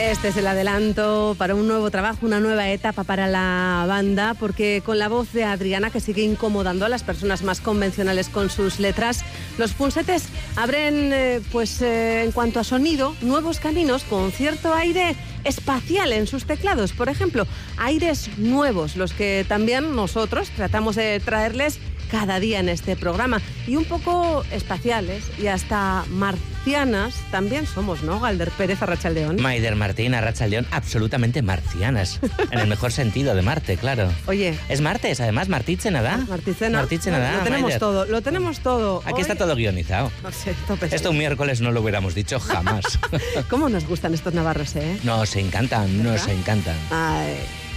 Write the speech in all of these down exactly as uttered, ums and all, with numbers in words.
Este es el adelanto para un nuevo trabajo, una nueva etapa para la banda, porque con la voz de Adriana, que sigue incomodando a las personas más convencionales con sus letras, los Punsetes abren, eh, pues eh, en cuanto a sonido, nuevos caminos con cierto aire espacial en sus teclados. Por ejemplo, aires nuevos, los que también nosotros tratamos de traerles cada día en este programa, y un poco espaciales y hasta marcianas también somos, ¿no, Galder Pérez, Arratsaldeón? Maider Martín, Arratsaldeón, absolutamente marcianas, en el mejor sentido de Marte, claro. Oye. Es martes, además, Martitzena da. Martitzena. Martitzena da, Lo tenemos Maider. todo, lo tenemos todo. Aquí Hoy... está todo guionizado. No sé, tope. Esto un miércoles no lo hubiéramos dicho jamás. ¿Cómo nos gustan estos navarros, eh? Nos encantan, nos encantan. Ay...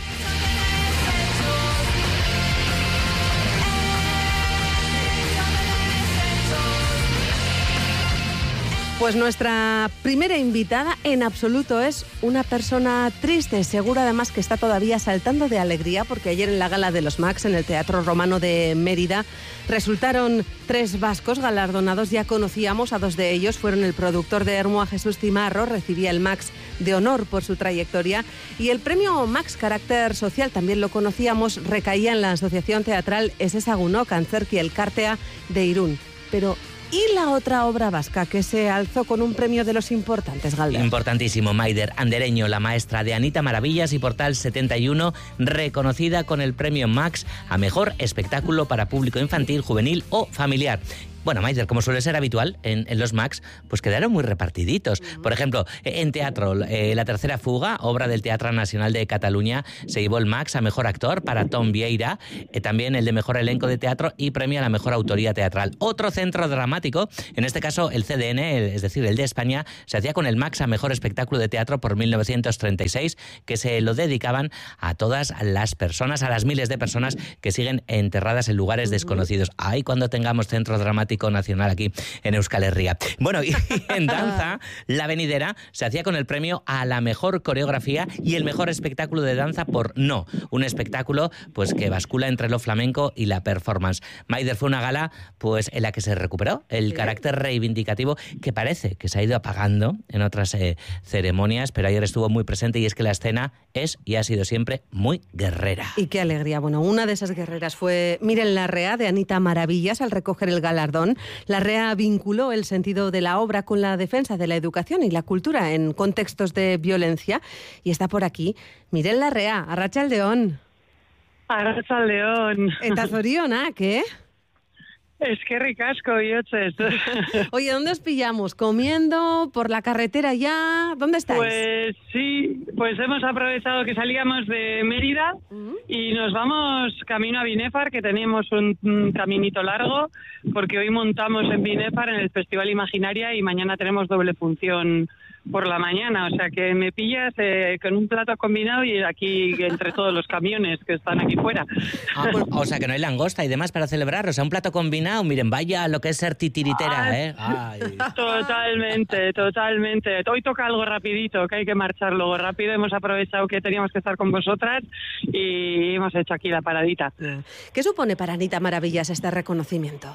Pues nuestra primera invitada en absoluto es una persona triste, seguro además que está todavía saltando de alegría, porque ayer en la gala de los Max en el Teatro Romano de Mérida resultaron tres vascos galardonados. Ya conocíamos a dos de ellos, fueron el productor de Hermoa, Jesús Cimarro, recibía el Max de honor por su trayectoria, y el premio Max Carácter Social, también lo conocíamos, recaía en la Asociación Teatral Esesagunok Antzerki Elkartea de Irún. Pero ¿y la otra obra vasca que se alzó con un premio de los importantes, Galder? Importantísimo, Maider. Andereño, la maestra de Anita Maravillas y Portal setenta y uno, reconocida con el premio Max a Mejor Espectáculo para Público Infantil, Juvenil o Familiar. Bueno, Maider, como suele ser habitual en, en los Max, pues quedaron muy repartiditos. Por ejemplo, en teatro, eh, La Tercera Fuga, obra del Teatro Nacional de Cataluña, se llevó el Max a Mejor Actor para Tom Vieira, eh, también el de Mejor Elenco de Teatro y premio a la Mejor Autoría Teatral. Otro centro dramático, en este caso el C D N, el, es decir, el de España, se hacía con el Max a Mejor Espectáculo de Teatro por mil novecientos treinta y seis, que se lo dedicaban a todas las personas, a las miles de personas que siguen enterradas en lugares desconocidos. Ay, cuando tengamos centro dramático nacional aquí en Euskal Herria. Bueno, y en danza, La Venidera se hacía con el premio a la mejor coreografía y el mejor espectáculo de danza por No, un espectáculo pues que bascula entre lo flamenco y la performance. Maider, fue una gala pues en la que se recuperó el carácter reivindicativo que parece que se ha ido apagando en otras eh, ceremonias, pero ayer estuvo muy presente, y es que la escena es y ha sido siempre muy guerrera. Y qué alegría. Bueno, una de esas guerreras fue Miren Larrea, de Anita Maravillas, al recoger el galardón. Larrea vinculó el sentido de la obra con la defensa de la educación y la cultura en contextos de violencia, y está por aquí Miren Larrea, Arratsaldeón. Arratsaldeón. Eta zorionak, ¿eh? Es que ricasco, yoches. Oye, ¿dónde os pillamos? ¿Comiendo? ¿Por la carretera ya? ¿Dónde estáis? Pues sí, pues hemos aprovechado que salíamos de Mérida uh-huh. y nos vamos camino a Binefar, que teníamos un, un caminito largo, porque hoy montamos en Binefar en el Festival Imaginaria y mañana tenemos doble función por la mañana, o sea que me pillas eh, con un plato combinado y aquí entre todos los camiones que están aquí fuera. Ah, pues, o sea que no hay langosta y demás para celebrar, o sea, un plato combinado, miren, vaya lo que es ser titiritera, ah, ¿eh? Ay. Totalmente, totalmente. Hoy toca algo rapidito, que hay que marchar luego rápido, hemos aprovechado que teníamos que estar con vosotras y hemos hecho aquí la paradita. ¿Qué supone para Anita Maravillas este reconocimiento?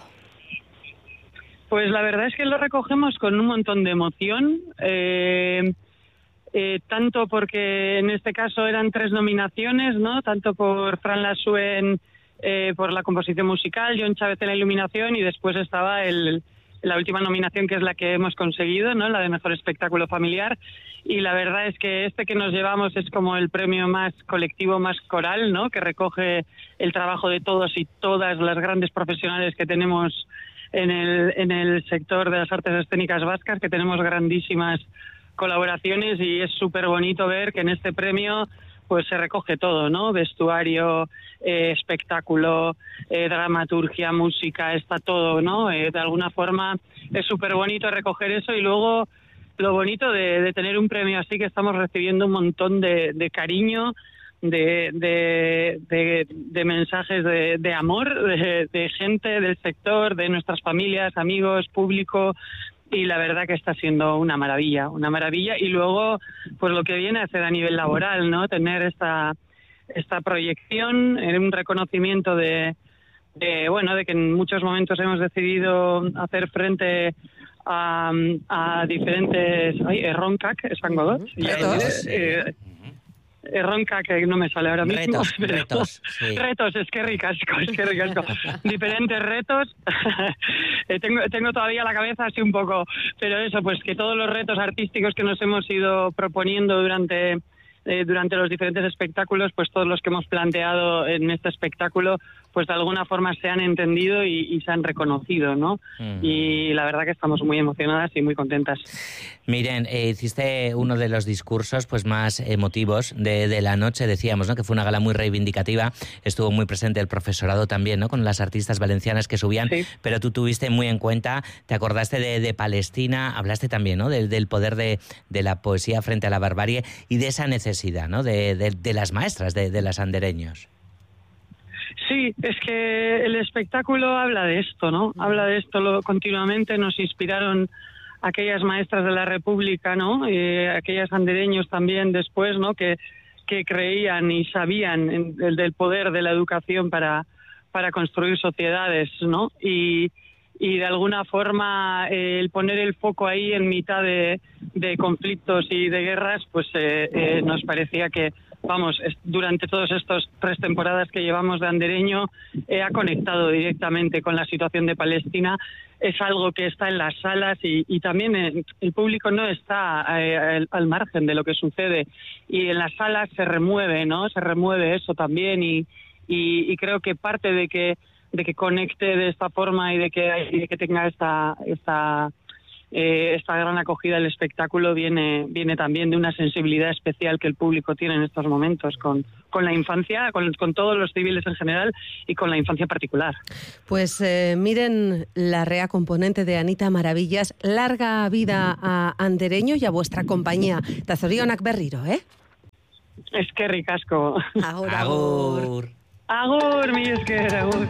Pues la verdad es que lo recogemos con un montón de emoción, eh, eh, tanto porque en este caso eran tres nominaciones, ¿no? Tanto por Fran Lasuen eh, por la composición musical, John Chávez en la iluminación, y después estaba el, la última nominación, que es la que hemos conseguido, ¿no? La de Mejor Espectáculo Familiar. Y la verdad es que este que nos llevamos es como el premio más colectivo, más coral, ¿no? Que recoge el trabajo de todos y todas las grandes profesionales que tenemos en el en el sector de las artes escénicas vascas, que tenemos grandísimas colaboraciones, y es súper bonito ver que en este premio pues se recoge todo, ¿no? Vestuario, eh, espectáculo, eh, dramaturgia, música, está todo, ¿no? Eh, de alguna forma es súper bonito recoger eso, y luego lo bonito de, de tener un premio así, que estamos recibiendo un montón de, de cariño, De, de, de, de mensajes de, de amor, de, de gente del sector, de nuestras familias, amigos, público, y la verdad que está siendo una maravilla, una maravilla. Y luego, pues lo que viene a ser a nivel laboral, ¿no? Tener esta, esta proyección, un reconocimiento de, de, bueno, de que en muchos momentos hemos decidido hacer frente a, a diferentes... Ay, erronkak, esango dut. Retos. Eh, erronkak, que no me sale ahora mismo. Retos, pero, retos. Sí. Retos, es que ricasco, es que ricasco. Diferentes retos. eh, tengo, tengo todavía la cabeza así un poco, pero eso, pues que todos los retos artísticos que nos hemos ido proponiendo durante... Eh, durante los diferentes espectáculos, pues todos los que hemos planteado en este espectáculo, pues de alguna forma se han entendido y, y se han reconocido, ¿no? Mm. Y la verdad que estamos muy emocionadas y muy contentas. Miren, eh, hiciste uno de los discursos pues más emotivos de, de la noche, decíamos, ¿no? Que fue una gala muy reivindicativa, estuvo muy presente el profesorado también, ¿no? Con las artistas valencianas que subían, sí. Pero tú tuviste muy en cuenta, te acordaste de, de Palestina, hablaste también, ¿no? Del, del poder de, de la poesía frente a la barbarie y de esa necesidad, ¿no? De, de, de las maestras, de, de las andereños. Sí, es que el espectáculo habla de esto, ¿no? Habla de esto lo, continuamente, nos inspiraron aquellas maestras de la República, ¿no? Eh, aquellas andereños también después, ¿no? Que, que creían y sabían en, el, del poder de la educación para, para construir sociedades, ¿no? Y, y de alguna forma eh, el poner el foco ahí en mitad de, de conflictos y de guerras, pues eh, eh, nos parecía que, vamos, durante todas estas tres temporadas que llevamos de Andereño, eh, ha conectado directamente con la situación de Palestina. Es algo que está en las salas y, y también eh, el público no está eh, al, al margen de lo que sucede. Y en las salas se remueve, ¿no? Se remueve eso también y, y, y creo que parte de que de que conecte de esta forma y de que, y de que tenga esta... esta Eh, esta gran acogida del espectáculo viene viene también de una sensibilidad especial que el público tiene en estos momentos con, con la infancia, con, con todos los civiles en general y con la infancia particular. Pues eh, miren la rea componente de Anita Maravillas, larga vida a Andereño y a vuestra compañía. Tazorionak berriro, ¿eh? Es que ricasco. Agur, agur. Agur, mi esker, agur.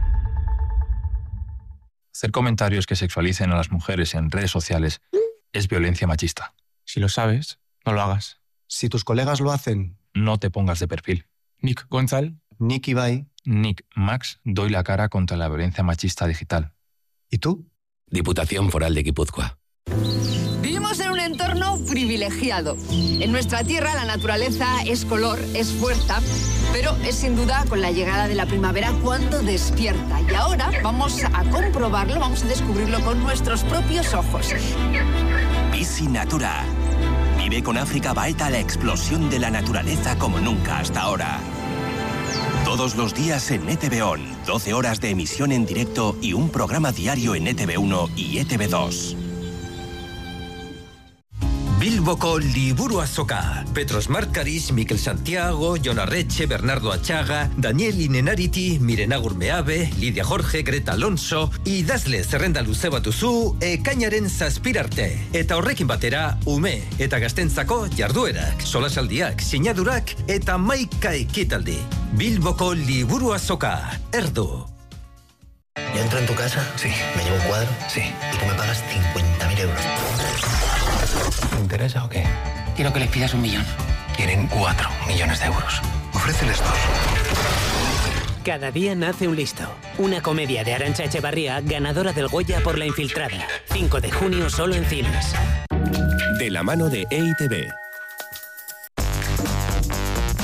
Hacer comentarios que sexualicen a las mujeres en redes sociales es violencia machista. Si lo sabes, no lo hagas. Si tus colegas lo hacen, no te pongas de perfil. Nick Gonzal. Nick Ibai. Nick Max, doy la cara contra la violencia machista digital. ¿Y tú? Diputación Foral de Guipúzcoa. Vivimos en un entorno privilegiado. En nuestra tierra la naturaleza es color, es fuerza, pero es sin duda con la llegada de la primavera cuando despierta. Y ahora vamos a comprobarlo, vamos a descubrirlo con nuestros propios ojos. Bici Natura. Vive con África Baeta la explosión de la naturaleza como nunca hasta ahora. Todos los días en E T V O N, doce horas de emisión en directo y un programa diario en E T V uno y E T V dos. Bilboko liburu azoka. Petros Markaris, Mikel Santiago, Jon Arretxe, Bernardo Atxaga, Daniel Inenariti, Mirena Gurmeabe, Lidia Jorge, Greta Alonso, idazle zerrenda luze bat duzu, ekainaren zazpirarte. Eta horrekin batera, ume eta gaztentzako jarduerak, solasaldiak, sinadurak eta maika ekitaldi. Bilboko liburu azoka. Erdu. Yo entro en tu casa, sí. Me llevo un cuadro, sí. Y tú me pagas cincuenta mil euros. ¿Te interesa o qué? Quiero que les pidas un millón. Quieren cuatro millones de euros. Ofréceles dos. Cada día nace un listo. Una comedia de Arantxa Echevarría, ganadora del Goya por La Infiltrada. cinco de junio solo en cines. De la mano de E I T B.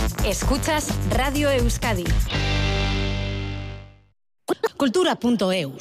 Escuchas Radio Euskadi. Kultura punto eus.